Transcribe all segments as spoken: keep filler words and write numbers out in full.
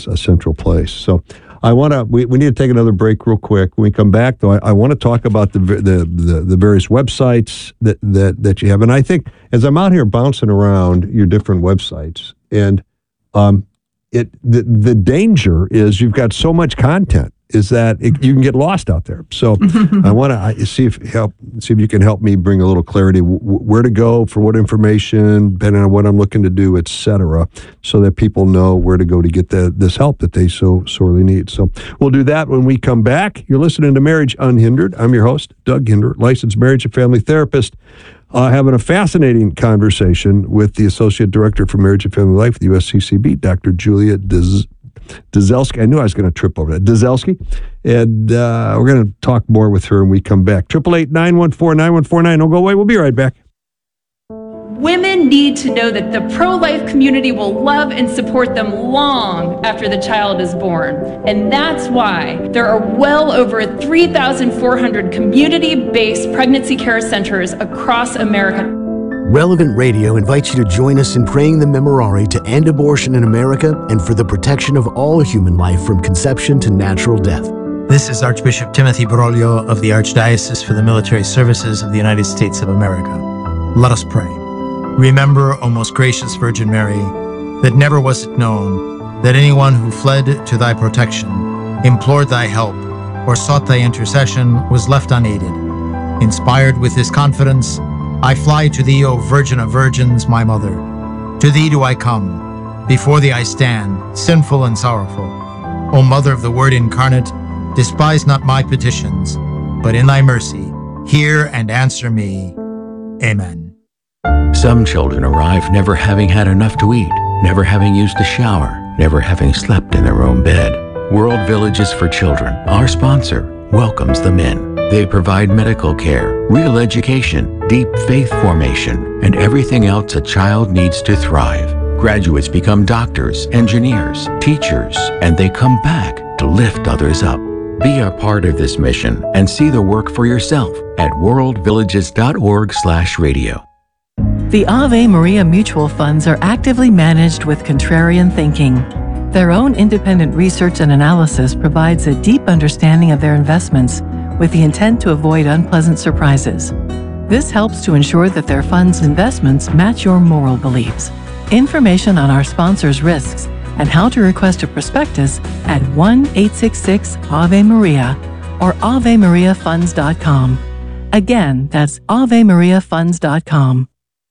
a central place. So I want to, we, we need to take another break real quick. When we come back, though, I, I want to talk about the, the the the various websites that, that, that you have. And I think as I'm out here bouncing around your different websites, and um, it the, the danger is you've got so much content, is that it, you can get lost out there. So I want to see if help see if you can help me bring a little clarity, w- where to go for what information, depending on what I'm looking to do, et cetera, so that people know where to go to get the, this help that they so sorely need. So we'll do that when we come back. You're listening to Marriage Unhindered. I'm your host, Doug Hinder, licensed marriage and family therapist, uh, having a fascinating conversation with the Associate Director for Marriage and Family Life at the U S C C B, Doctor Julia Dz. Dzelski. I knew I was going to trip over that. Dzelski. And uh, we're going to talk more with her when we come back. eight eight eight, nine one four, nine one four nine. Don't go away. We'll be right back. Women need to know that the pro-life community will love and support them long after the child is born. And that's why there are well over three thousand four hundred community-based pregnancy care centers across America. Relevant Radio invites you to join us in praying the Memorare to end abortion in America and for the protection of all human life from conception to natural death. This is Archbishop Timothy Broglio of the Archdiocese for the Military Services of the United States of America. Let us pray. Remember, O most gracious Virgin Mary, that never was it known that anyone who fled to thy protection, implored thy help, or sought thy intercession was left unaided. Inspired with this confidence, I fly to thee, O Virgin of Virgins, my mother. To thee do I come. Before thee I stand, sinful and sorrowful. O Mother of the Word incarnate, despise not my petitions, but in thy mercy, hear and answer me. Amen. Some children arrive never having had enough to eat, never having used a shower, never having slept in their own bed. World Villages for Children, our sponsor, welcomes them in. They provide medical care, real education, deep faith formation, and everything else a child needs to thrive. Graduates become doctors, engineers, teachers, and they come back to lift others up. Be a part of this mission and see the work for yourself at worldvillages.org slash radio. The Ave Maria mutual funds are actively managed with contrarian thinking. Their own independent research and analysis provides a deep understanding of their investments with the intent to avoid unpleasant surprises. This helps to ensure that their funds' investments match your moral beliefs. Information on our sponsors' risks and how to request a prospectus at one eight six six Ave Maria or ave maria funds dot com. Again, that's ave maria funds dot com.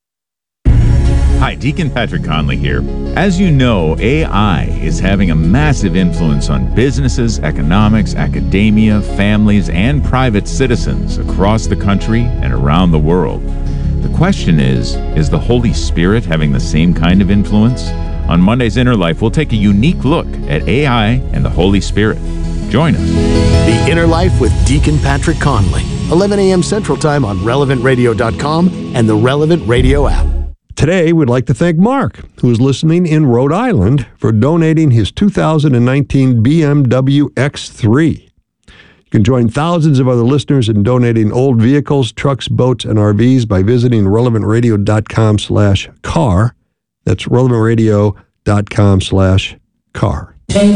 Hi, Deacon Patrick Conley here. As you know, A I is having a massive influence on businesses, economics, academia, families, and private citizens across the country and around the world. The question is, is the Holy Spirit having the same kind of influence? On Monday's Inner Life, we'll take a unique look at A I and the Holy Spirit. Join us. The Inner Life with Deacon Patrick Conley, eleven a.m. Central Time on relevant radio dot com and the Relevant Radio app. Today, we'd like to thank Mark, who is listening in Rhode Island, for donating his two thousand nineteen B M W X three. You can join thousands of other listeners in donating old vehicles, trucks, boats, and R Vs by visiting relevant radio dot com slash car. That's relevant radio dot com slash car.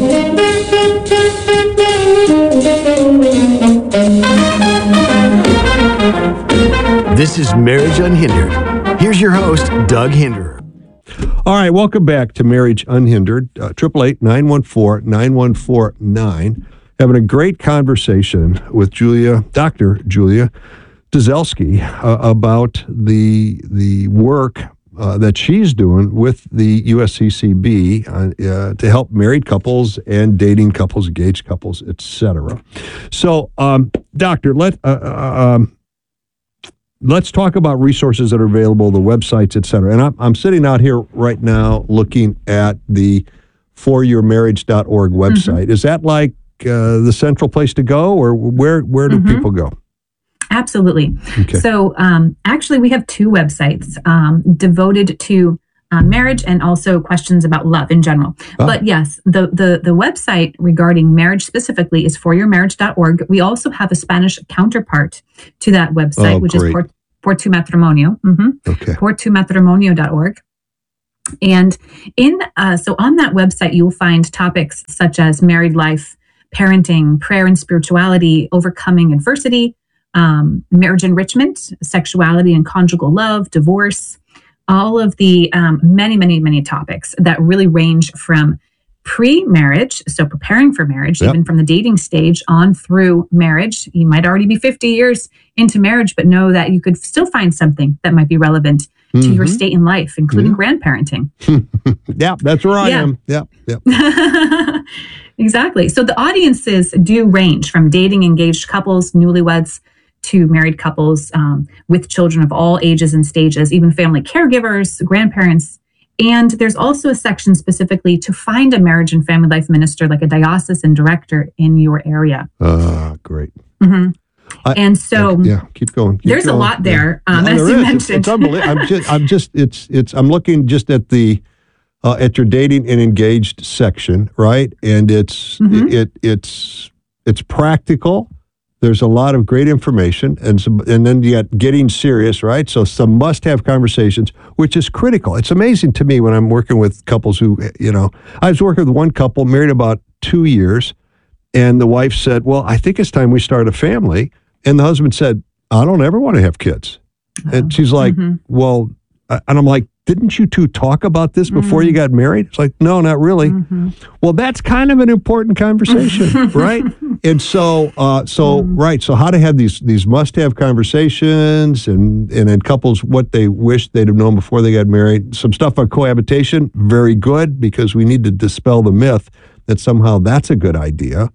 This is Marriage Unhindered. Here's your host, Doug Hinder. All right, welcome back to Marriage Unhindered. Uh, eight eight eight, nine one four, nine one four nine. Having a great conversation with Julia, Doctor Julia Dzelski, uh, about the the work uh, that she's doing with the U S C C B uh, uh, to help married couples and dating couples, engaged couples, et cetera. So, um, Doctor, let uh, uh, um, let's talk about resources that are available, the websites, et cetera. And I'm, I'm sitting out here right now looking at the for your marriage dot org website. Mm-hmm. Is that like uh, the central place to go, or where where do mm-hmm. people go? Absolutely. Okay. So um, actually, we have two websites um, devoted to uh, marriage and also questions about love in general. Oh. But yes, the, the the website regarding marriage specifically is for your marriage dot org. We also have a Spanish counterpart to that website, oh, which great. is Por, Por Tu Matrimonio. Mm-hmm. Okay. por tu matrimonio dot org. And in uh, so on that website, you'll find topics such as married life, parenting, prayer and spirituality, overcoming adversity, um, marriage enrichment, sexuality and conjugal love, divorce, all of the um, many, many, many topics that really range from pre-marriage, so preparing for marriage, Yep. even from the dating stage on through marriage. You might already be fifty years into marriage, but know that you could still find something that might be relevant to your Mhm. state in life, including grandparenting. Yeah, that's where I Yeah. am. Yeah, yeah. Exactly. So the audiences do range from dating engaged couples, newlyweds, to married couples um, with children of all ages and stages, even family caregivers, grandparents. And there's also a section specifically to find a marriage and family life minister, like a diocesan director in your area. Uh, great. Mhm. I- And so yeah, keep going. Keep there's a going. lot there, Yeah. um, No, as there you is. It's- mentioned. It's, unbelievable. I'm just, I'm just, it's, it's, I'm looking just at the, uh, at your dating and engaged section, right? And it's, Mhm. it, it's, it's practical. There's a lot of great information, and some, and then you got getting serious, right? So some must-have conversations, which is critical. It's amazing to me when I'm working with couples who, you know, I was working with one couple married about two years, and the wife said, "Well, I think it's time we start a family," and the husband said, "I don't ever want to have kids," and she's like, Mhm. "Well," uh, and I'm like, "Didn't you two talk about this before you got married?" It's like, "No, not really." Mhm. Well, that's kind of an important conversation, right? And so, uh, so right. So, how to have these these must-have conversations, and and in couples, what they wish they'd have known before they got married. Some stuff on cohabitation, very good, because we need to dispel the myth that somehow that's a good idea.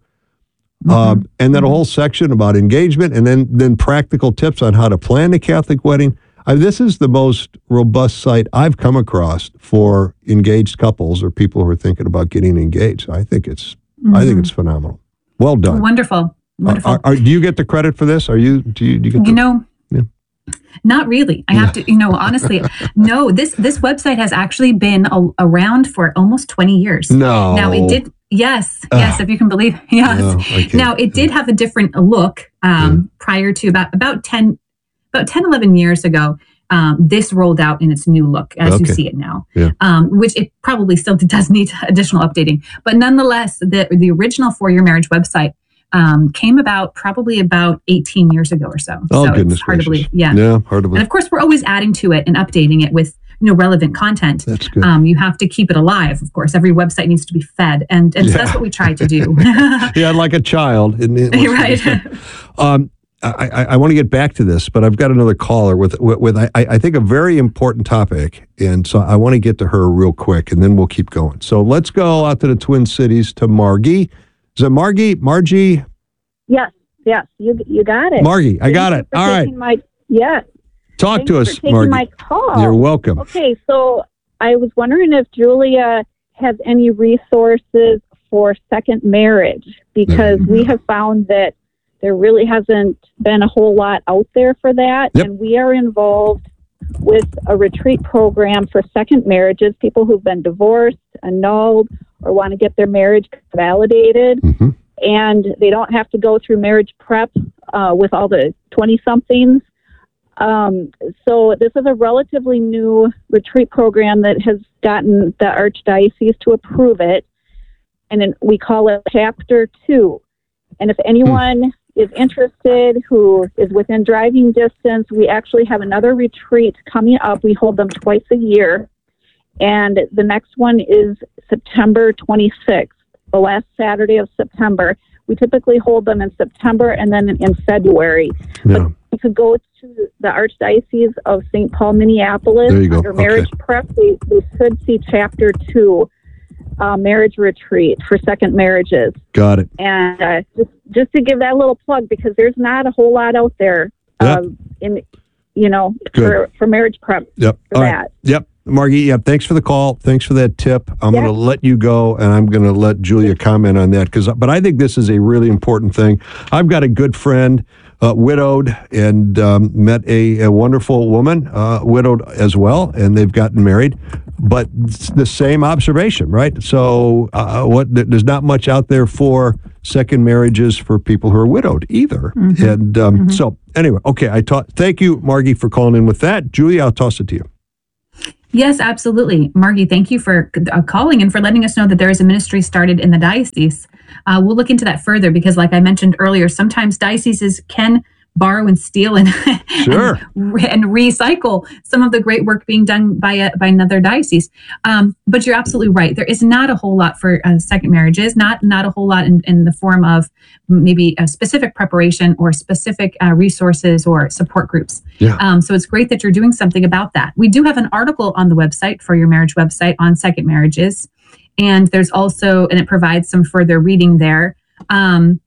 Um, and then a whole section about engagement, and then then practical tips on how to plan a Catholic wedding. I, this is the most robust site I've come across for engaged couples or people who are thinking about getting engaged. I think it's I think it's phenomenal. Well done. Wonderful. Wonderful. Are, are, do you get the credit for this? Are you? Do you? Do you get? You the, know, Yeah. not really. I have to, you know, honestly, no. This this website has actually been a, around for almost twenty years. No. Now it did. Yes, yes. If you can believe. Yes. No, I can't. Now it did have a different look um, prior to about about ten, about ten, eleven years ago. Um, this rolled out in its new look as you Okay. see it now, Yeah. um, which it probably still does need additional updating. But nonetheless, the the original For Your Marriage website um, came about probably about eighteen years ago or so. Oh, so goodness it's hard gracious. to believe. Yeah. Yeah, hard to And believe. of course, we're always adding to it and updating it with you know relevant content. That's good. Um, you have to keep it alive. Of course, every website needs to be fed, and and so Yeah. that's what we try to do. Yeah, like a child. And it You're wants to right. be- Um, I, I, I want to get back to this, but I've got another caller with with, with I, I think a very important topic, and so I want to get to her real quick, and then we'll keep going. So let's go out to the Twin Cities to Margie. Is it Margie? Margie? Yes, yes, you you got it. Margie, I got Thank it. you for All right, taking My, yes, talk thanks to for us, taking Margie. my call. You're welcome. Okay, so I was wondering if Julia has any resources for second marriage, because Mm-hmm. we have found that there really hasn't been a whole lot out there for that, Yep. and we are involved with a retreat program for second marriages, people who've been divorced, annulled, or want to get their marriage validated. hmm And they don't have to go through marriage prep uh, with all the twenty-somethings. Um, so this is a relatively new retreat program that has gotten the Archdiocese to approve it, and then we call it Chapter Two. And if anyone is interested who is within driving distance, we actually have another retreat coming up. We hold them twice a year, and the next one is September twenty-sixth. The last Saturday of September. We typically hold them in September and then in February. Yeah. You could go to the Archdiocese of Saint Paul, Minneapolis. There you go. Under Okay. Marriage Prep, they, they should see Chapter two, uh, Marriage Retreat for Second Marriages. Got it. And uh, just, just to give that little plug, because there's not a whole lot out there Yep. um, in, you know, Good. for, for marriage prep Yep. for All that. right. Yep. Margie, yeah, thanks for the call. Thanks for that tip. I'm Yeah. going to let you go, and I'm going to let Julia comment on that. Because, but I think this is a really important thing. I've got a good friend, uh, widowed, and um, met a, a wonderful woman, uh, widowed as well, and they've gotten married. But it's the same observation, right? So, uh, what there's not much out there for second marriages for people who are widowed either. Mm-hmm. And um, mm-hmm. so, anyway, okay. I taught. Thank you, Margie, for calling in with that. Julia, I'll toss it to you. Yes, absolutely. Margie, thank you for uh, calling and for letting us know that there is a ministry started in the diocese. Uh, we'll look into that further because, like I mentioned earlier, sometimes dioceses can borrow and steal and, Sure. and, and recycle some of the great work being done by a, by another diocese. Um, but you're absolutely right. There is not a whole lot for uh, second marriages, not not a whole lot in, in the form of maybe a specific preparation or specific uh, resources or support groups. Yeah. Um, so it's great that you're doing something about that. We do have an article on the website for your marriage website on second marriages. And there's also, and it provides some further reading there. Um,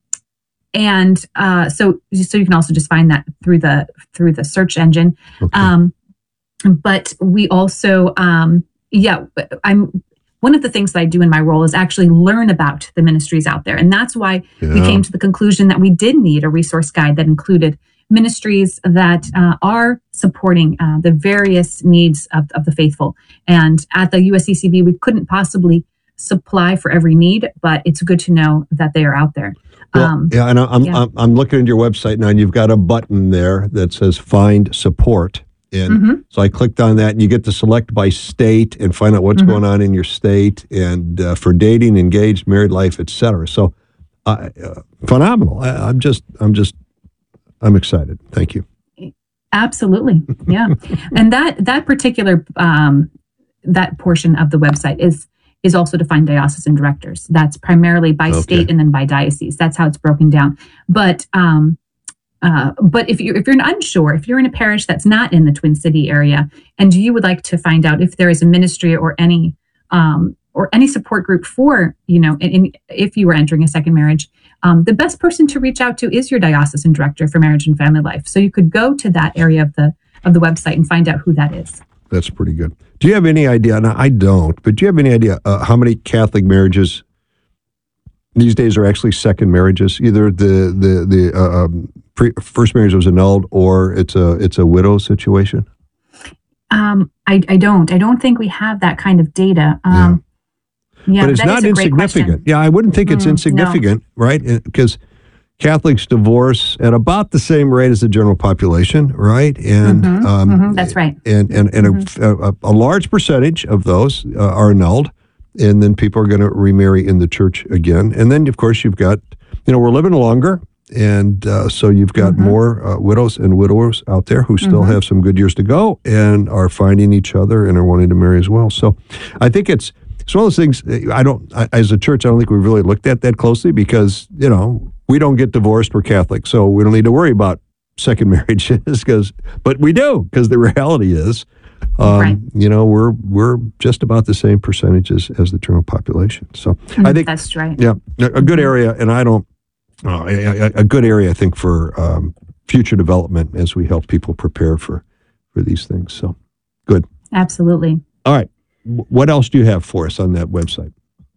And uh, so, so you can also just find that through the through the search engine. Okay. Um, but we also, um, yeah, I'm one of the things that I do in my role is actually learn about the ministries out there, and that's why we Yeah. came to the conclusion that we did need a resource guide that included ministries that uh, are supporting uh, the various needs of, of the faithful. And at the U S C C B, we couldn't possibly supply for every need, but it's good to know that they are out there. Well, Um, yeah, and I'm, yeah. I'm I'm looking at your website now, and you've got a button there that says "Find Support," and Mhm. so I clicked on that, and you get to select by state and find out what's Mhm. going on in your state, and uh, for dating, engaged, married life, et cetera. So, uh, uh, phenomenal! I, I'm just I'm just I'm excited. Thank you. Absolutely. Yeah. And that that particular um, that portion of the website is is also to find diocesan directors. That's primarily by Okay. state and then by diocese. That's how it's broken down. But um, uh, but if you're if you're unsure, if you're in a parish that's not in the Twin City area, and you would like to find out if there is a ministry or any um, or any support group for, you know, in, in, if you were entering a second marriage, um, the best person to reach out to is your diocesan director for marriage and family life. So you could go to that area of the of the website and find out who that is. That's pretty good. Do you have any idea? Now, I don't, but do you have any idea uh, how many Catholic marriages these days are actually second marriages? Either the the the uh, um, pre, first marriage was annulled, or it's a it's a widow situation. Um, I, I don't. I don't think we have that kind of data. Um, yeah, but it's that is not a great insignificant. question. Yeah, I wouldn't think it's Mm, no. insignificant, right? Because Catholics divorce at about the same rate as the general population, right? And Mhm, um, mhm, that's right. And and and a, a, a large percentage of those uh, are annulled, and then people are going to remarry in the church again. And then, of course, you've got, you know, we're living longer, and uh, so you've got Mhm. more uh, widows and widowers out there who still Mhm. have some good years to go and are finding each other and are wanting to marry as well. So, I think it's it's one of those things. I don't, I, as a church, I don't think we've really looked at that closely because, you know, we don't get divorced. We're Catholic, so we don't need to worry about second marriages. Because, but we do, because the reality is, um, Right. you know, we're we're just about the same percentages as the general population. So I think That's right. yeah, a a good area, and I don't, uh, a, a- a good area, I think, for um, future development as we help people prepare for for these things. So good. Absolutely. All right. W- What else do you have for us on that website?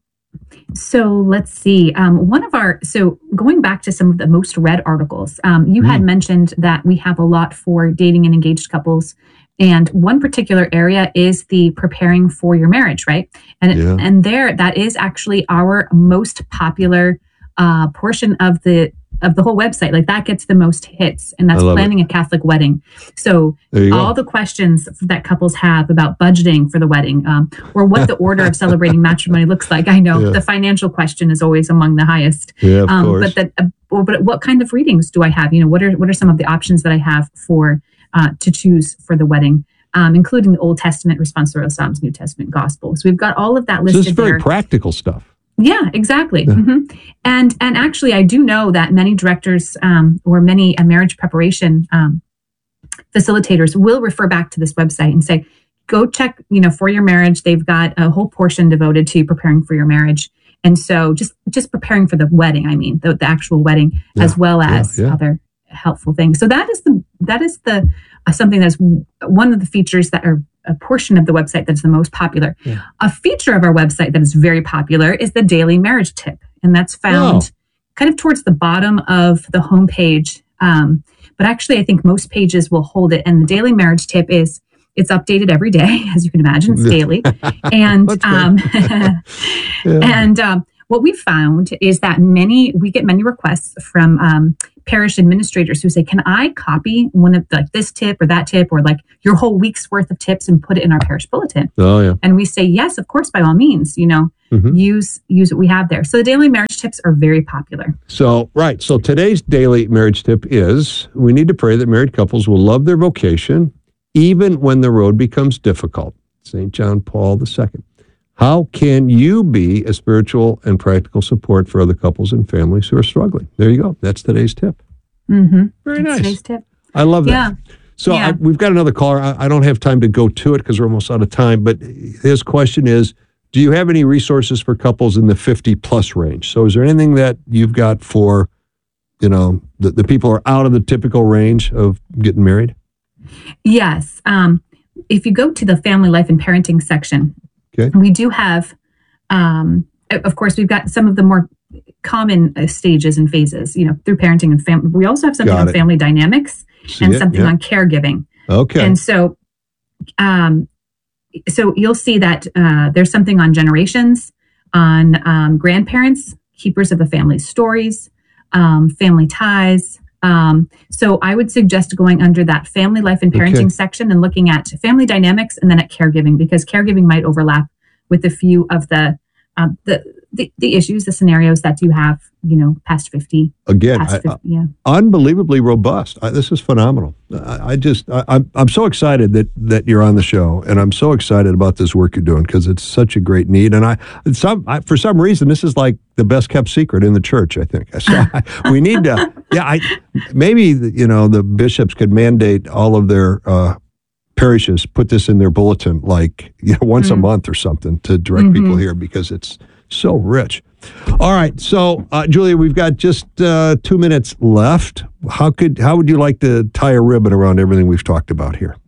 So let's see. Um, one of our, so going back to some of the most read articles, um, you had mentioned that we have a lot for dating and engaged couples. And one particular area is the preparing for your marriage, right? And, Yeah. and there, that is actually our most popular uh, portion of the of the whole website. Like that gets the most hits, and that's I love planning a Catholic wedding. So There you all go. the questions that couples have about budgeting for the wedding, um, or what the order of celebrating matrimony looks like. I know Yeah. the financial question is always among the highest. Yeah, of Um, course. but that, uh, well, but what kind of readings do I have? You know, what are what are some of the options that I have for uh, to choose for the wedding, um, including the Old Testament, responsorial Psalms, New Testament, Gospel. So we've got all of that So listed this is very there. practical stuff. Yeah, exactly. Yeah. hmm And and actually, I do know that many directors um, or many uh, marriage preparation um, facilitators will refer back to this website and say, "Go check, you know, for your marriage. They've got a whole portion devoted to preparing for your marriage." And so, just just preparing for the wedding. I mean, the, the actual wedding, Yeah, as well yeah, as yeah. other helpful things. So that is the that is the uh, something that's w- one of the features that are a portion of the website that's the most popular. Yeah. A feature of our website that is very popular is the daily marriage tip, and that's found Oh. kind of towards the bottom of the homepage. Um, but actually, I think most pages will hold it. And the daily marriage tip is it's updated every day, as you can imagine, it's daily, and That's good. um, Yeah. and um, what we found is that many, we get many requests from um, parish administrators who say, can I copy one of like this tip or that tip or like your whole week's worth of tips and put it in our parish bulletin? Oh, yeah. And we say, yes, of course, by all means, you know, mm-hmm. use use what we have there. So the daily marriage tips are very popular. So, right. So today's daily marriage tip is we need to pray that married couples will love their vocation even when the road becomes difficult. Saint John Paul the Second. How can you be a spiritual and practical support for other couples and families who are struggling? There you go. That's today's tip. Mm-hmm. Very That's nice. Today's tip. I love that. Yeah. So yeah. I, we've got another caller. I, I don't have time to go to it because we're almost out of time. But his question is, do you have any resources for couples in the fifty plus range? So is there anything that you've got for, you know, the, the people who are out of the typical range of getting married? Yes. Um, if you go to the family life and parenting section, okay. we do have, um, of course, we've got some of the more common uh, stages and phases, you know, through parenting and family. We also have something on family dynamics See and it? something yeah. on caregiving. Okay. And so, um, so you'll see that uh, there's something on generations, on um, grandparents, keepers of the family stories, um, family ties. Um, so I would suggest going under that family life and parenting okay. section and looking at family dynamics and then at caregiving, because caregiving might overlap with a few of the uh, the, the the issues, the scenarios that you have, you know, past fifty. Again, past fifty, I, yeah. unbelievably robust. I, this is phenomenal. I, I just, I, I'm I'm so excited that that you're on the show, and I'm so excited about this work you're doing because it's such a great need. And I, some I, for some reason, this is like the best kept secret in the church. I think so. I, we need to, yeah. I maybe you know the bishops could mandate all of their uh, parishes put this in their bulletin, like you know, once mm-hmm. a month or something, to direct mm-hmm. people here because it's so rich. All right, so uh, Julia, we've got just uh, two minutes left. How could how would you like to tie a ribbon around everything we've talked about here?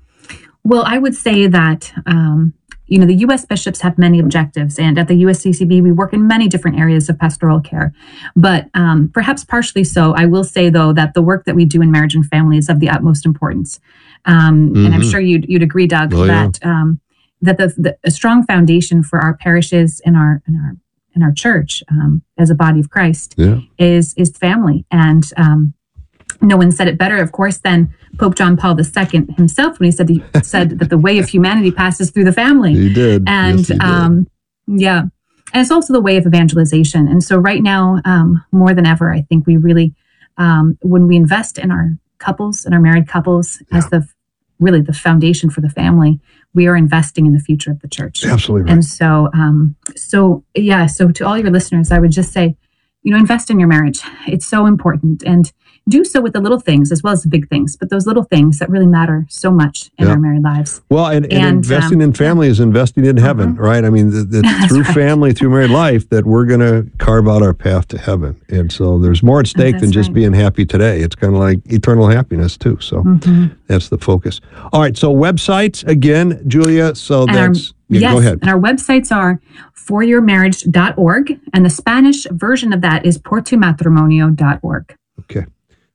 Well, I would say that um, you know the U S bishops have many objectives, and at the U S C C B we work in many different areas of pastoral care. But um, perhaps partially so, I will say though that the work that we do in marriage and family is of the utmost importance. Um, mm-hmm. And I'm sure you'd you'd agree, Doug, oh, that yeah. um, that the, the a strong foundation for our parishes and our and our in our church um, as a body of Christ yeah. is is family. And um, no one said it better, of course, than Pope John Paul the Second himself when he said he said that the way of humanity passes through the family. He did. And yes, he did. Um, yeah. And it's also the way of evangelization. And so right now, um, more than ever, I think we really, um, when we invest in our couples and our married couples yeah. as the really the foundation for the family, we are investing in the future of the church. Absolutely right. And so, um, so yeah, so to all your listeners, I would just say, you know, invest in your marriage. It's so important, and do so with the little things as well as the big things, but those little things that really matter so much in yeah. our married lives. Well, and, and, and investing um, in family is investing in heaven, uh-huh. right? I mean, the, the, through right. family, through married life, that we're going to carve out our path to heaven. And so there's more at stake that's than just right. being happy today. It's kind of like eternal happiness too. So mm-hmm. that's the focus. All right. So websites again, Julia. So and that's, our, yeah, yes, go ahead. And our websites are for your marriage dot org, and the Spanish version of that is por tu matrimonio dot org. Okay.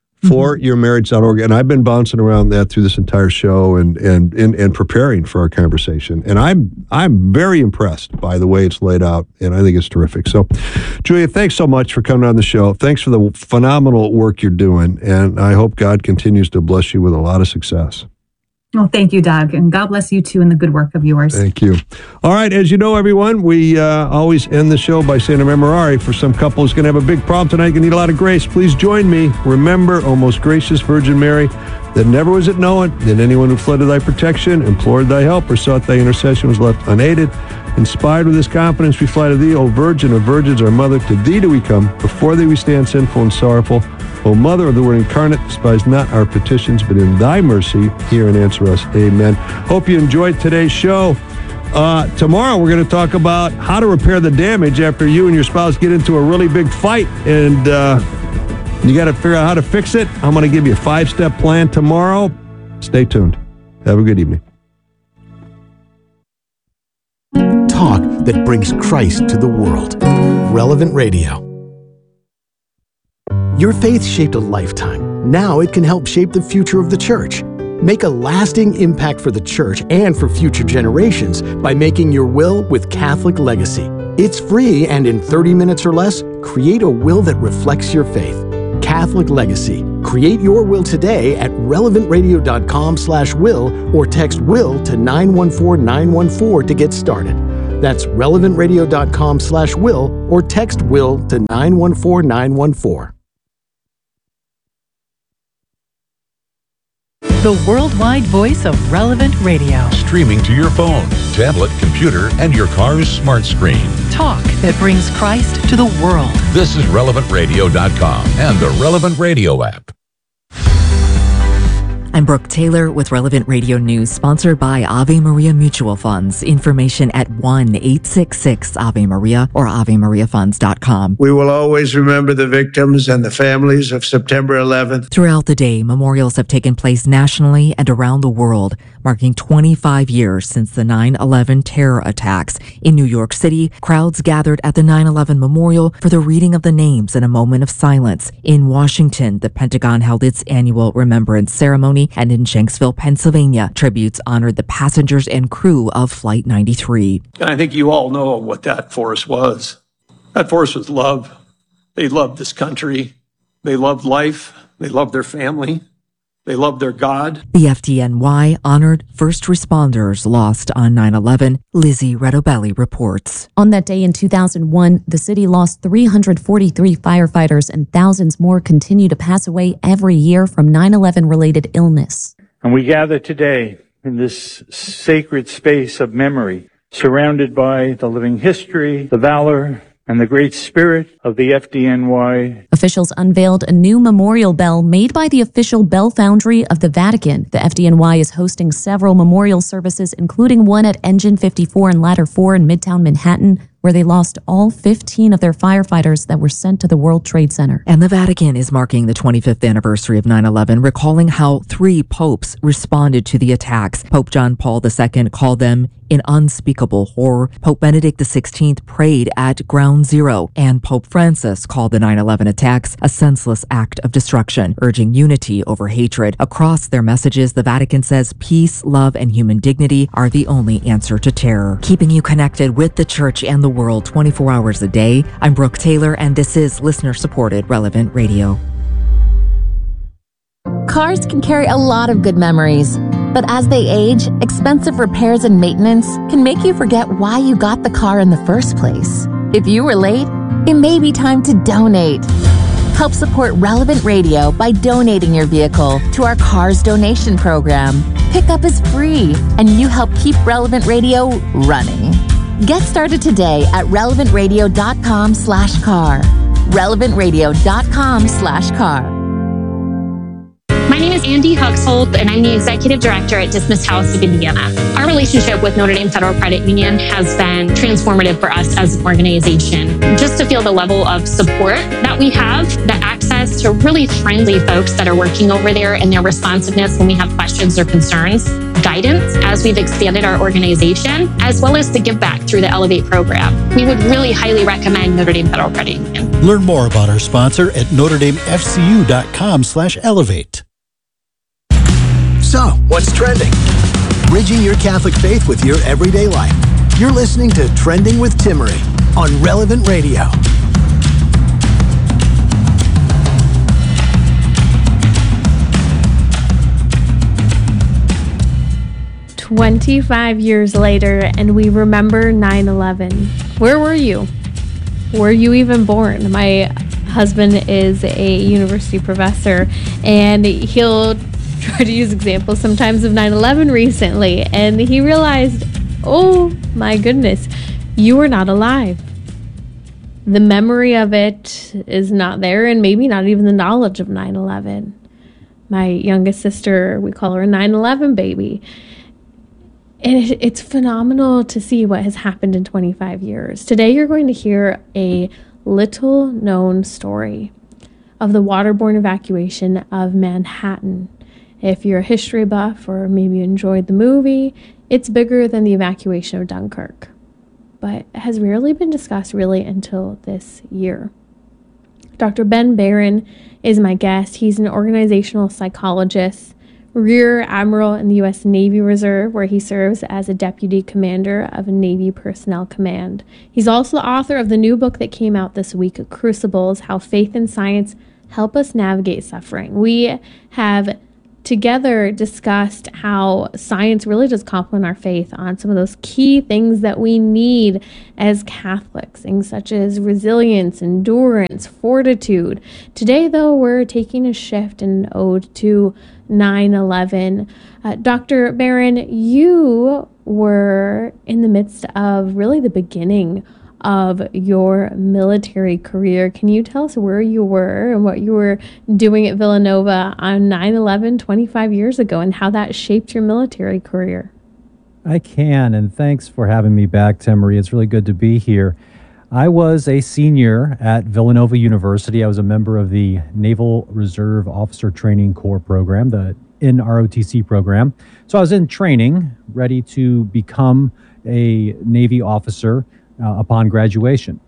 for your marriage dot org. And I've been bouncing around that through this entire show and, and, and, and preparing for our conversation. And I'm, I'm very impressed by the way it's laid out. And I think it's terrific. So Julia, thanks so much for coming on the show. Thanks for the phenomenal work you're doing. And I hope God continues to bless you with a lot of success. Well, thank you, Doug. And God bless you too in the good work of yours. Thank you. All right. As you know, everyone, we uh, always end the show by saying a memorare. For some couples going to have a big problem tonight, going to need a lot of grace. Please join me. Remember, O most gracious Virgin Mary, that never was it known that anyone who fled to thy protection, implored thy help, or sought thy intercession was left unaided. Inspired with this confidence, we fly to thee, O Virgin of Virgins, our Mother. To thee do we come. Before thee we stand sinful and sorrowful. O Mother of the Word incarnate, despise not our petitions, but in thy mercy hear and answer us. Amen. Hope you enjoyed today's show. Uh, tomorrow we're going to talk about how to repair the damage after you and your spouse get into a really big fight, and uh, you got to figure out how to fix it. I'm going to give you a five-step plan tomorrow. Stay tuned. Have a good evening. Talk that brings Christ to the world. Relevant Radio. Your faith shaped a lifetime. Now it can help shape the future of the church. Make a lasting impact for the church and for future generations by making your will with Catholic Legacy. It's free, and in thirty minutes or less, create a will that reflects your faith. Catholic Legacy. Create your will today at relevant radio dot com slash will or text will to nine one four nine one four to get started. That's relevant radio dot com slash will or text will to nine one four nine one four. The worldwide voice of Relevant Radio. Streaming to your phone, tablet, computer, and your car's smart screen. Talk that brings Christ to the world. This is relevant radio dot com and the Relevant Radio app. I'm Brooke Taylor with Relevant Radio News, sponsored by Ave Maria Mutual Funds. Information at one eight six six Ave Maria or ave maria funds dot com. We will always remember the victims and the families of September eleventh. Throughout the day, memorials have taken place nationally and around the world, marking twenty-five years since the nine eleven terror attacks. In New York City, crowds gathered at the nine eleven memorial for the reading of the names in a moment of silence. In Washington, the Pentagon held its annual remembrance ceremony, and in Shanksville, Pennsylvania, tributes honored the passengers and crew of Flight ninety-three. And I think you all know what that force was. That force was love. They loved this country. They loved life. They loved their family. They loved their God. The F D N Y honored first responders lost on nine eleven. Lizzie Redobelli reports. On that day in two thousand one, the city lost three hundred forty-three firefighters, and thousands more continue to pass away every year from nine eleven related illness. And we gather today in this sacred space of memory, surrounded by the living history, the valor, and the great spirit of the F D N Y. Officials unveiled a new memorial bell made by the official bell foundry of the Vatican. The F D N Y is hosting several memorial services, including one at Engine fifty-four and Ladder four in Midtown Manhattan, where they lost all fifteen of their firefighters that were sent to the World Trade Center. And the Vatican is marking the twenty-fifth anniversary of nine eleven, recalling how three popes responded to the attacks. Pope John Paul the Second called them an unspeakable horror. Pope Benedict the sixteenth prayed at Ground Zero, and Pope Francis called the nine eleven attacks a senseless act of destruction, urging unity over hatred. Across their messages, the Vatican says peace, love, and human dignity are the only answer to terror. Keeping you connected with the church and the world twenty-four hours a day, I'm Brooke Taylor, and this is listener-supported Relevant Radio. Cars can carry a lot of good memories, but as they age, expensive repairs and maintenance can make you forget why you got the car in the first place. If you were late, it may be time to donate. Help support Relevant Radio by donating your vehicle to our Cars Donation Program. Pickup is free, and you help keep Relevant Radio running. Get started today at relevant radio dot com slash car. relevant radio dot com slash car. My name is Andy Huxhold, and I'm the Executive Director at Dismiss House of Indiana. Our relationship with Notre Dame Federal Credit Union has been transformative for us as an organization. Just to feel the level of support that we have, the access to really friendly folks that are working over there, and their responsiveness when we have questions or concerns, guidance as we've expanded our organization, as well as the give back through the Elevate program. We would really highly recommend Notre Dame Federal Credit Union. Learn more about our sponsor at notre dame f c u dot com slash elevate. So, what's trending? Bridging your Catholic faith with your everyday life. You're listening to Trending with Timmerie on Relevant Radio. twenty-five years later, and we remember nine eleven. Where were you? Were you even born? My husband is a university professor, and he'll try to use examples sometimes of nine eleven recently, and he realized, oh my goodness, you were not alive. The memory of it is not there, and maybe not even the knowledge of nine eleven. My youngest sister, we call her a nine eleven baby. And it, it's phenomenal to see what has happened in twenty-five years. Today you're going to hear a little known story of the waterborne evacuation of Manhattan. If you're a history buff, or maybe you enjoyed the movie, it's bigger than the evacuation of Dunkirk, but it has rarely been discussed really until this year. Doctor Ben Barron is my guest. He's an organizational psychologist, Rear Admiral in the U S Navy Reserve, where he serves as a Deputy Commander of Navy Personnel Command. He's also the author of the new book that came out this week, Crucibles: How Faith and Science Help Us Navigate Suffering. We have together discussed how science really does complement our faith on some of those key things that we need as Catholics, things such as resilience, endurance, fortitude. Today, though, we're taking a shift and an ode to nine eleven. Uh, Doctor Barron, you were in the midst of really the beginning of your military career. Can you tell us where you were and what you were doing at Villanova on nine eleven twenty-five years ago and how that shaped your military career? I can, and thanks for having me back, Temery. It's really good to be here. I was a senior at Villanova University. I was a member of the Naval Reserve Officer Training Corps program, the N R O T C program. So I was in training, ready to become a Navy officer Uh, upon graduation.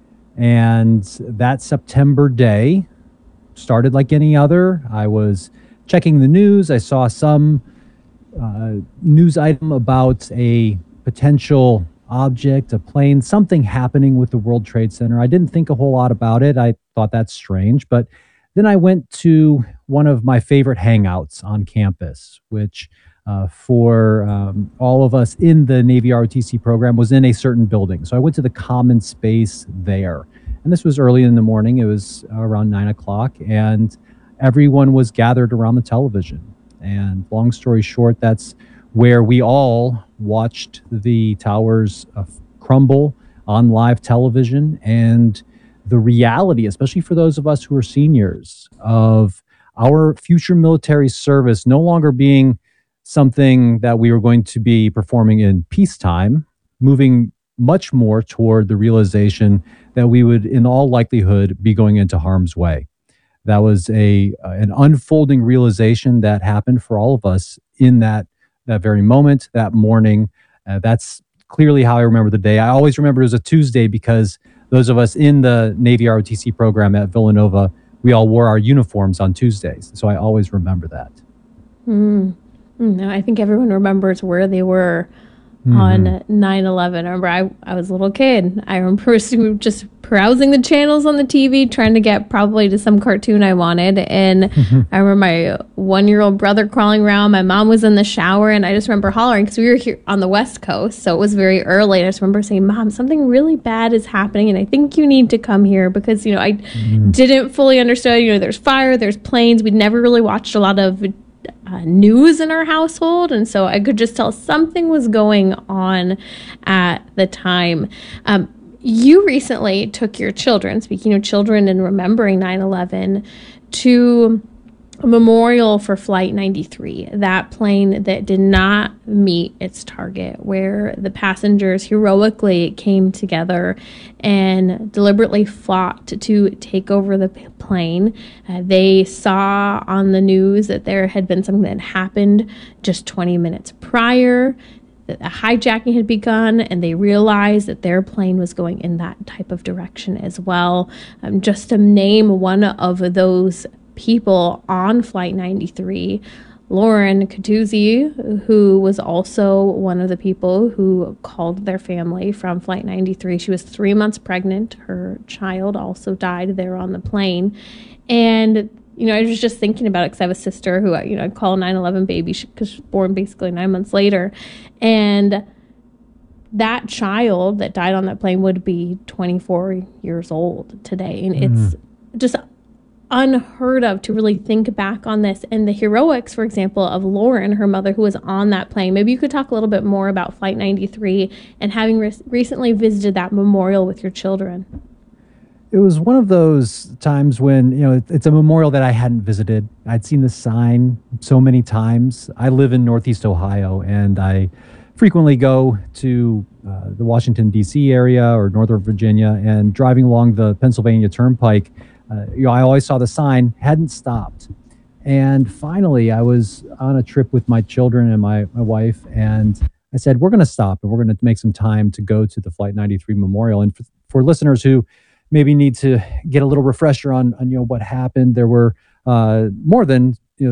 And that September day started like any other. I was checking the news. I saw some uh, news item about a potential object, a plane, something happening with the World Trade Center. I didn't think a whole lot about it. I thought that's strange. But then I went to one of my favorite hangouts on campus, which Uh, for um, all of us in the Navy R O T C program was in a certain building. So I went to the common space there. And this was early in the morning. It was around nine o'clock, and everyone was gathered around the television. And long story short, that's where we all watched the towers uh, crumble on live television. And the reality, especially for those of us who are seniors, of our future military service no longer being something that we were going to be performing in peacetime, moving much more toward the realization that we would, in all likelihood, be going into harm's way. That was a uh, an unfolding realization that happened for all of us in that that very moment, that morning. Uh, that's clearly how I remember the day. I always remember it was a Tuesday because those of us in the Navy R O T C program at Villanova, we all wore our uniforms on Tuesdays. So I always remember that. Mm. No, I think everyone remembers where they were mm-hmm. on nine eleven. I remember I, I was a little kid. I remember just browsing the channels on the T V, trying to get probably to some cartoon I wanted. And mm-hmm. I remember my one-year-old brother crawling around. My mom was in the shower, and I just remember hollering because we were here on the West Coast, so it was very early. And I just remember saying, "Mom, something really bad is happening, and I think you need to come here," because, you know, I mm-hmm. didn't fully understand, you know, there's fire, there's planes. We'd never really watched a lot of Uh, news in our household, and so I could just tell something was going on at the time. Um, you recently took your children, speaking of children and remembering nine eleven, to a memorial for Flight ninety-three, that plane that did not meet its target, where the passengers heroically came together and deliberately fought to take over the plane. Uh, they saw on the news that there had been something that happened just twenty minutes prior, that a hijacking had begun, and they realized that their plane was going in that type of direction as well. Um, just to name one of those people on Flight ninety-three, Lauren Catuzzi, who was also one of the people who called their family from Flight ninety-three. She was three months pregnant. Her child also died there on the plane. And, you know, I was just thinking about it because I have a sister who, you know, I call nine eleven baby because she was born basically nine months later. And that child that died on that plane would be twenty-four years old today. And mm. it's just unheard of to really think back on this and the heroics, for example, of Lauren, her mother, who was on that plane. Maybe you could talk a little bit more about Flight ninety-three and having re- recently visited that memorial with your children. It was one of those times when, you know, it, it's a memorial that I hadn't visited. I'd seen the sign so many times. I live in Northeast Ohio, and I frequently go to uh, the Washington, D C area or Northern Virginia, and driving along the Pennsylvania Turnpike, Uh, you know, I always saw the sign, hadn't stopped. And finally, I was on a trip with my children and my, my wife, and I said, we're going to stop and we're going to make some time to go to the Flight ninety-three Memorial. And for, for listeners who maybe need to get a little refresher on, on you know, what happened, there were uh, more than you know, uh,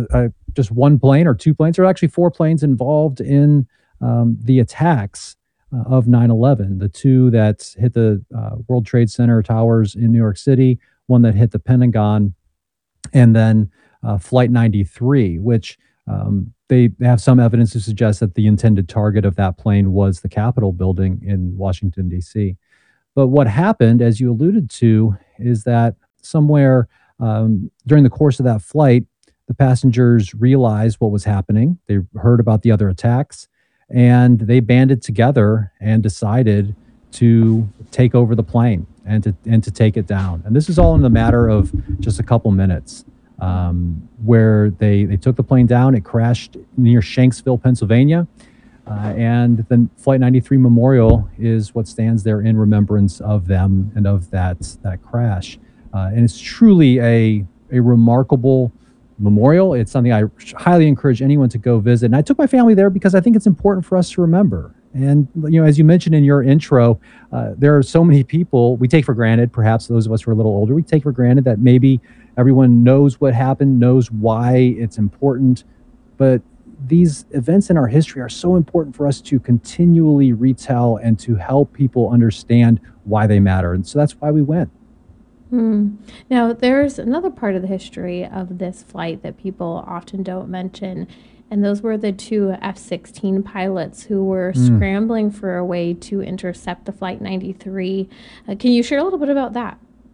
just one plane or two planes. There were actually four planes involved in um, the attacks uh, of nine eleven. The two that hit the uh, World Trade Center towers in New York City, one that hit the Pentagon, and then uh, Flight ninety-three, which um, they have some evidence to suggest that the intended target of that plane was the Capitol building in Washington, D C. But what happened, as you alluded to, is that somewhere um, during the course of that flight, the passengers realized what was happening. They heard about the other attacks, and they banded together and decided to take over the plane and to and to take it down. And this is all in the matter of just a couple minutes, um, where they they took the plane down. It crashed near Shanksville, Pennsylvania, uh, and the Flight ninety-three Memorial is what stands there in remembrance of them and of that that crash. Uh, and it's truly a a remarkable memorial. It's something I highly encourage anyone to go visit. And I took my family there because I think it's important for us to remember. And, you know, as you mentioned in your intro, uh, there are so many people we take for granted, perhaps those of us who are a little older, we take for granted that maybe everyone knows what happened, knows why it's important. But these events in our history are so important for us to continually retell and to help people understand why they matter. And so that's why we went. Hmm. Now, there's another part of the history of this flight that people often don't mention, and those were the two F sixteen pilots who were Mm. scrambling for a way to intercept the Flight ninety-three. Uh, can you share a little bit about that?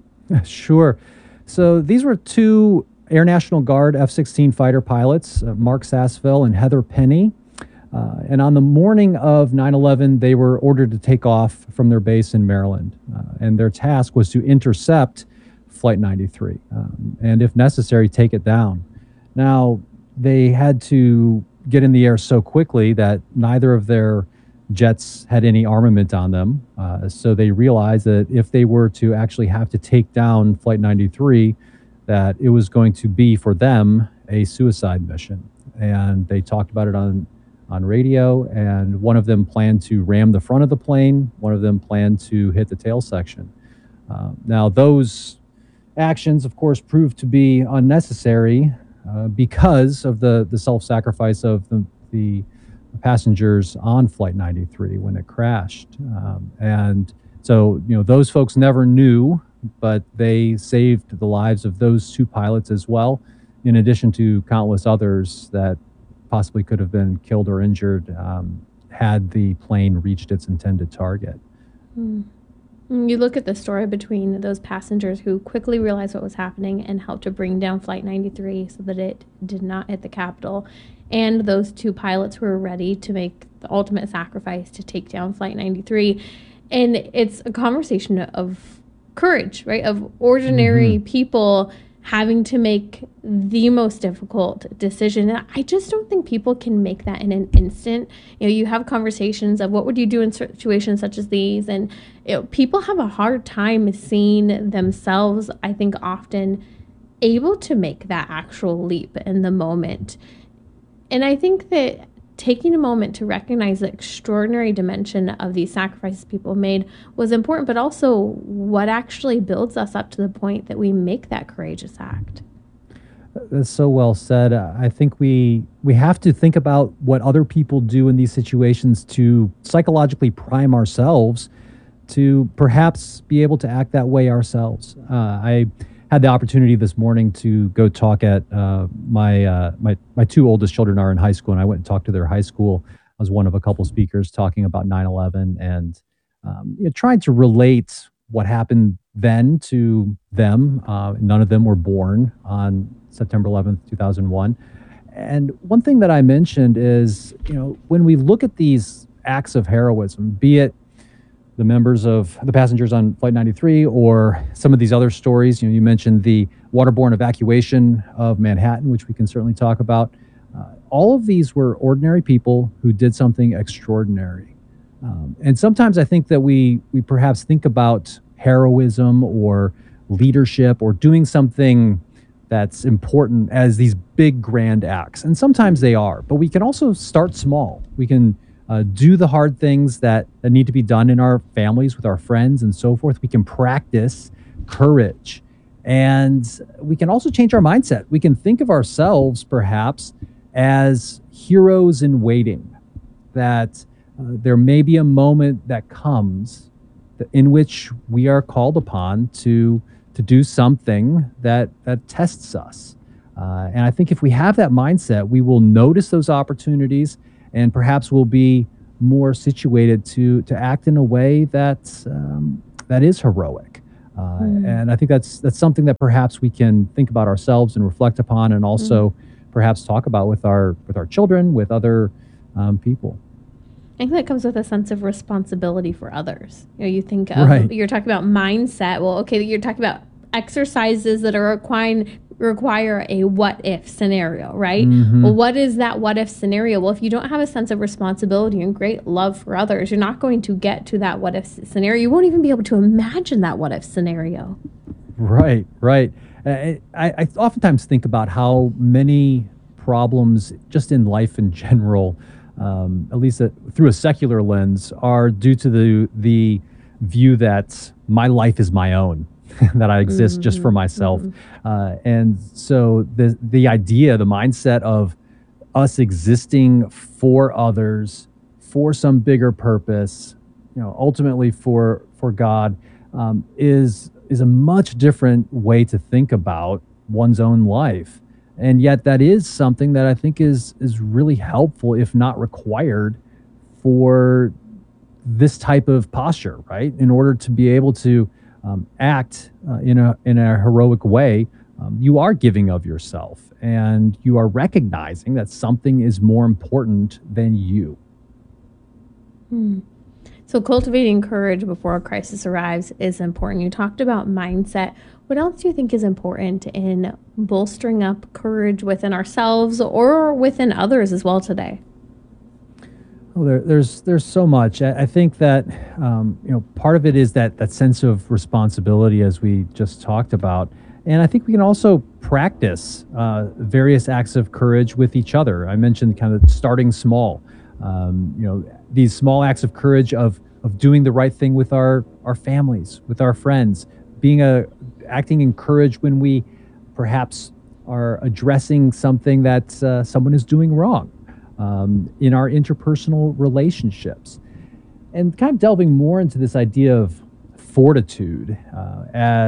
Sure. So these were two Air National Guard F sixteen fighter pilots, uh, Mark Sassville and Heather Penny. Uh, and on the morning of nine eleven, they were ordered to take off from their base in Maryland. Uh, and their task was to intercept Flight ninety-three um, and, if necessary, take it down. Now, they had to get in the air so quickly that neither of their jets had any armament on them. Uh, so they realized that if they were to actually have to take down Flight ninety-three, that it was going to be for them a suicide mission. And they talked about it on on radio, and one of them planned to ram the front of the plane. One of them planned to hit the tail section. Uh, now, those actions, of course, proved to be unnecessary uh, because of the, the self-sacrifice of the, the passengers on Flight ninety-three when it crashed. Um, and so, you know, those folks never knew, but they saved the lives of those two pilots as well, in addition to countless others that possibly could have been killed or injured um, had the plane reached its intended target. Hmm. You look at the story between those passengers who quickly realized what was happening and helped to bring down Flight ninety-three so that it did not hit the Capitol, and those two pilots who were ready to make the ultimate sacrifice to take down Flight ninety-three. And it's a conversation of courage, right? Of ordinary Mm-hmm. people having to make the most difficult decision. And I just don't think people can make that in an instant. You know, you have conversations of what would you do in situations such as these, and you know, people have a hard time seeing themselves, I think, often able to make that actual leap in the moment. And I think that taking a moment to recognize the extraordinary dimension of these sacrifices people made was important, but also what actually builds us up to the point that we make that courageous act. That's so well said. Uh, I think we we have to think about what other people do in these situations to psychologically prime ourselves to perhaps be able to act that way ourselves. Uh, I had the opportunity this morning to go talk at uh, my uh, my my two oldest children are in high school, and I went and talked to their high school. I was one of a couple speakers talking about nine eleven and um, you know, trying to relate what happened then to them. Uh, none of them were born on September eleventh, two thousand one. And one thing that I mentioned is, you know, when we look at these acts of heroism, be it the members of the passengers on Flight ninety-three or some of these other stories, you know, you mentioned the waterborne evacuation of Manhattan, which we can certainly talk about. Uh, all of these were ordinary people who did something extraordinary. Um, and sometimes I think that we we perhaps think about heroism or leadership or doing something that's important as these big grand acts. And sometimes they are, but we can also start small. We can uh, do the hard things that, that need to be done in our families, with our friends and so forth. We can practice courage And we can also change our mindset. We can think of ourselves perhaps as heroes in waiting, that uh, there may be a moment that comes th- in which we are called upon to, to do something that, that tests us. Uh, and I think if we have that mindset, we will notice those opportunities and perhaps we'll be more situated to, to act in a way that, um, that is heroic. Uh, mm. And I think that's that's something that perhaps we can think about ourselves and reflect upon, and also mm. perhaps talk about with our with our children, with other um, people. I think that comes with a sense of responsibility for others. You know, you think of, right. You're talking about mindset. Well, okay, you're talking about exercises that are requiring require a what if scenario, right? Mm-hmm. Well, what is that what if scenario? Well, if you don't have a sense of responsibility and great love for others, you're not going to get to that what if scenario. You won't even be able to imagine that what if scenario. Right, right. I, I, I oftentimes think about how many problems just in life in general, um, at least a, through a secular lens, are due to the the view that my life is my own. That I exist mm-hmm, just for myself. Mm-hmm. Uh, and so the the idea, the mindset of us existing for others, for some bigger purpose, you know, ultimately for for God, um, is is a much different way to think about one's own life. And yet that is something that I think is is really helpful, if not required, for this type of posture, right? In order to be able to Um, act uh, in a in a heroic way, um, you are giving of yourself, and you are recognizing that something is more important than you. Hmm. So cultivating courage before a crisis arrives is important. You talked about mindset. What else do you think is important in bolstering up courage within ourselves or within others as well today? Well, there, there's there's so much. I, I think that um, you know part of it is that that sense of responsibility, as we just talked about, and I think we can also practice uh, various acts of courage with each other. I mentioned kind of starting small. Um, you know, these small acts of courage of of doing the right thing with our our families, with our friends, being a acting in courage when we perhaps are addressing something that uh, someone is doing wrong. Um, in our interpersonal relationships, and kind of delving more into this idea of fortitude uh,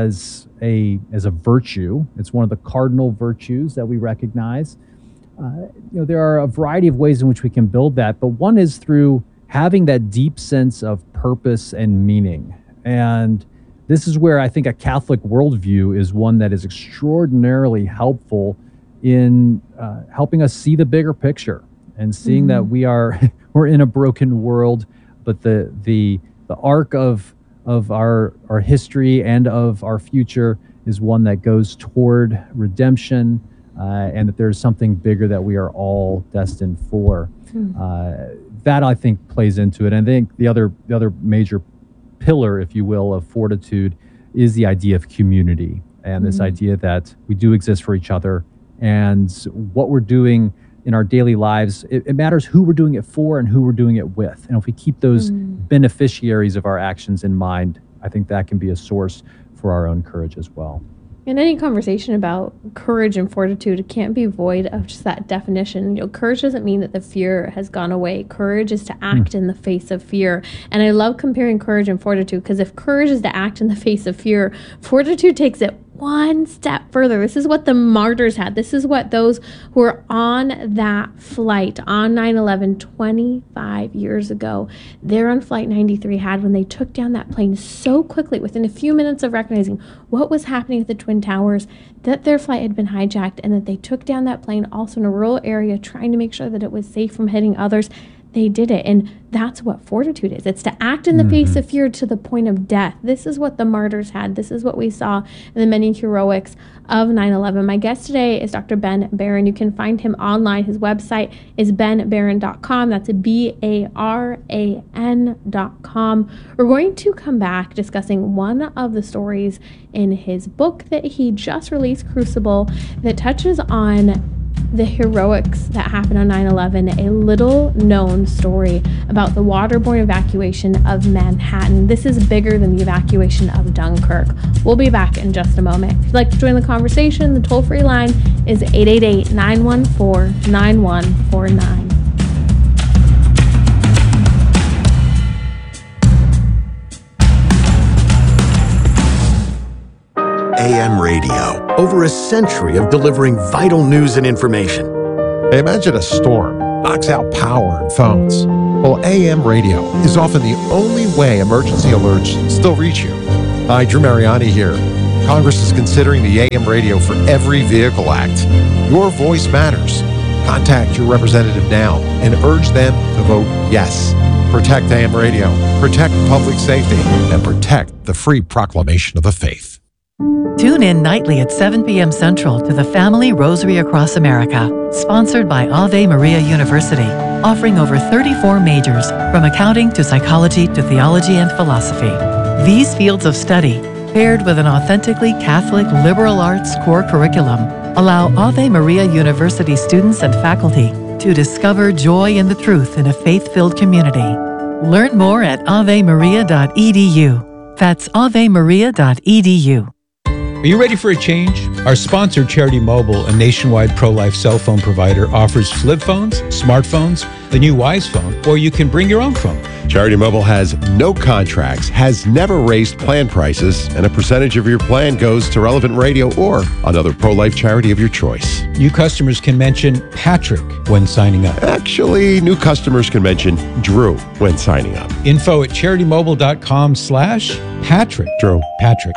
as a as a virtue. It's one of the cardinal virtues that we recognize. Uh, you know, there are a variety of ways in which we can build that, but one is through having that deep sense of purpose and meaning. And this is where I think a Catholic worldview is one that is extraordinarily helpful in uh, helping us see the bigger picture. And seeing mm-hmm. that we are we're in a broken world, but the the the arc of of our our history and of our future is one that goes toward redemption, uh, and that there's something bigger that we are all destined for. Mm-hmm. Uh, that I think plays into it. And I think the other the other major pillar, if you will, of fortitude is the idea of community, and mm-hmm. this idea that we do exist for each other, and what we're doing in our daily lives, it, it matters who we're doing it for and who we're doing it with. And if we keep those mm. beneficiaries of our actions in mind, I think that can be a source for our own courage as well. And any conversation about courage and fortitude can't be void of just that definition. You know, courage doesn't mean that the fear has gone away. Courage is to act mm. in the face of fear. And I love comparing courage and fortitude, because if courage is to act in the face of fear, fortitude takes it one step further. This is what the martyrs had. This is what those who were on that flight on nine eleven twenty-five years ago, they're on flight ninety-three had when they took down that plane so quickly within a few minutes of recognizing what was happening at the Twin Towers, that their flight had been hijacked, and that they took down that plane also in a rural area trying to make sure that it was safe from hitting others. They did it. And that's what fortitude is. It's to act in the mm-hmm. face of fear to the point of death. This is what the martyrs had. This is what we saw in the many heroics of nine eleven. My guest today is Doctor Ben Baran. You can find him online. His website is ben baran dot com. That's B A R A N dot com. We're going to come back discussing one of the stories in his book that he just released, Crucible, that touches on the heroics that happened on nine eleven, a little known story about the waterborne evacuation of Manhattan. This is bigger than the evacuation of Dunkirk. We'll be back in just a moment. If you'd like to join the conversation, the toll-free line is eight eight eight, nine one four, nine one four nine. A M radio, over a century of delivering vital news and information. Imagine a storm knocks out power and phones. Well, A M radio is often the only way emergency alerts still reach you. Hi, Drew Mariani here. Congress is considering the A M radio for Every Vehicle Act. Your voice matters. Contact your representative now and urge them to vote yes. Protect A M radio, protect public safety, and protect the free proclamation of the faith. Tune in nightly at seven p.m. Central to the Family Rosary Across America, sponsored by Ave Maria University, offering over thirty-four majors, from accounting to psychology to theology and philosophy. These fields of study, paired with an authentically Catholic liberal arts core curriculum, allow Ave Maria University students and faculty to discover joy in the truth in a faith-filled community. Learn more at ave maria dot e d u. That's ave maria dot e d u. Are you ready for a change? Our sponsor, Charity Mobile, a nationwide pro-life cell phone provider, offers flip phones, smartphones, the new Wise phone, or you can bring your own phone. Charity Mobile has no contracts, has never raised plan prices, and a percentage of your plan goes to Relevant Radio or another pro-life charity of your choice. New customers can mention Patrick when signing up. Actually, new customers can mention Drew when signing up. Info at charitymobile.com slash Patrick. Drew. Patrick.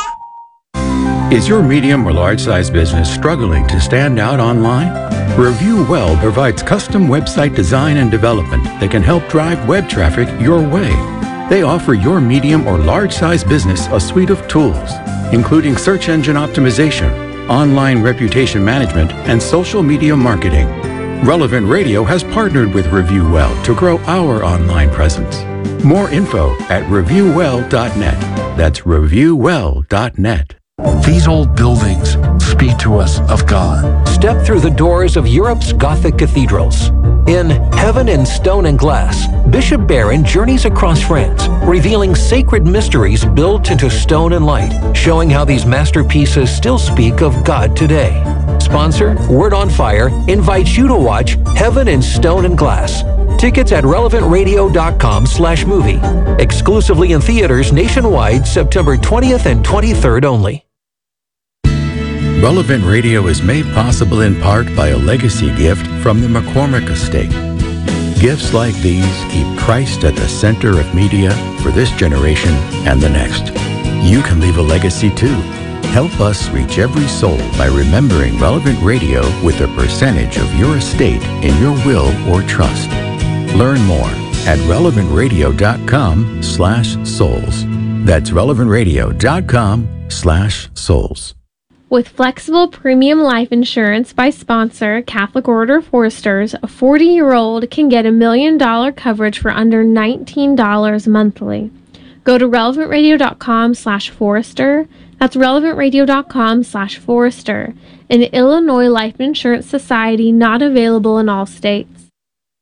Is your medium or large-size business struggling to stand out online? Review Well provides custom website design and development that can help drive web traffic your way. They offer your medium or large-size business a suite of tools, including search engine optimization, online reputation management, and social media marketing. Relevant Radio has partnered with Review Well to grow our online presence. More info at review well dot net. That's review well dot net. These old buildings speak to us of God. Step through the doors of Europe's Gothic cathedrals. In Heaven in Stone and Glass, Bishop Barron journeys across France, revealing sacred mysteries built into stone and light, showing how these masterpieces still speak of God today. Sponsor, Word on Fire, invites you to watch Heaven in Stone and Glass. Tickets at relevant radio dot com slash movie. Exclusively in theaters nationwide, September twentieth and twenty-third only. Relevant Radio is made possible in part by a legacy gift from the McCormick Estate. Gifts like these keep Christ at the center of media for this generation and the next. You can leave a legacy too. Help us reach every soul by remembering Relevant Radio with a percentage of your estate in your will or trust. Learn more at relevant radio dot com slash souls. That's relevant radio dot com slash souls. With flexible premium life insurance by sponsor Catholic Order Foresters, a forty-year-old can get a million dollar coverage for under nineteen dollars monthly. Go to relevant radio dot com slash Forester. That's relevant radio dot com slash Forester. An Illinois Life Insurance Society not available in all states.